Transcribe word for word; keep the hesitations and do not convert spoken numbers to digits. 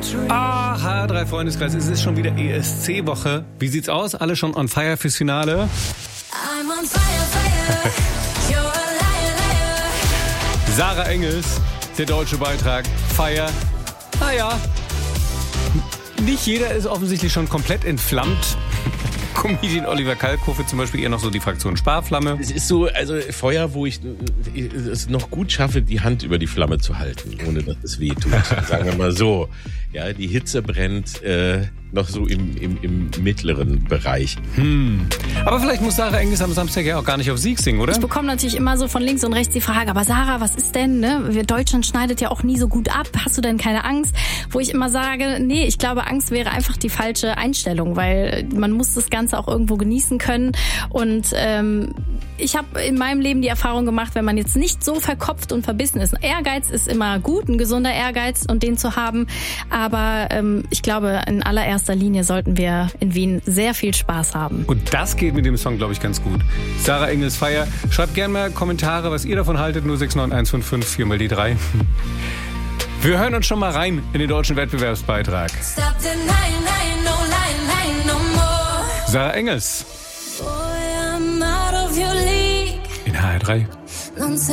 Ah, H R drei Freundeskreis, es ist schon wieder E S C-Woche. Wie sieht's aus? Alle schon on fire fürs Finale? I'm on fire, fire. You're a liar, liar. Sarah Engels, der deutsche Beitrag. Fire. Naja, nicht jeder ist offensichtlich schon komplett entflammt. Comedian Oliver Kalkofe zum Beispiel eher noch so die Fraktion Sparflamme. Es ist so, also Feuer, wo ich es noch gut schaffe, die Hand über die Flamme zu halten, ohne dass es weh tut. Sagen wir mal so. Ja, die Hitze brennt äh, noch so im, im, im mittleren Bereich. Hm. Aber vielleicht muss Sarah Engels am Samstag ja auch gar nicht auf Sieg singen, oder? Ich bekomme natürlich immer so von links und rechts die Frage, aber Sarah, was ist denn, ne? Wir Deutschland schneidet ja auch nie so gut ab. Hast du denn keine Angst? Wo ich immer sage, nee, ich glaube, Angst wäre einfach die falsche Einstellung, weil man muss das Ganze auch irgendwo genießen können. Und ähm, ich habe in meinem Leben die Erfahrung gemacht, wenn man jetzt nicht so verkopft und verbissen ist. Ehrgeiz ist immer gut, ein gesunder Ehrgeiz und den zu haben. Aber ähm, ich glaube, in allererster Linie sollten wir in Wien sehr viel Spaß haben. Und das geht mit dem Song, glaube ich, ganz gut. Sarah Engels Fire. Schreibt gerne mal Kommentare, was ihr davon haltet. null sechs neun eins fünf fünf vier mal die drei. Wir hören uns schon mal rein in den deutschen Wettbewerbsbeitrag. Sarah Engels. In H R drei.